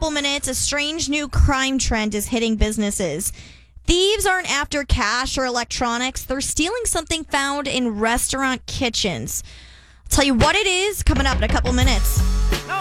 couple minutes, a strange new crime trend is hitting businesses. Thieves aren't after cash or electronics. They're stealing something found in restaurant kitchens. I'll tell you what it is coming up in a couple minutes.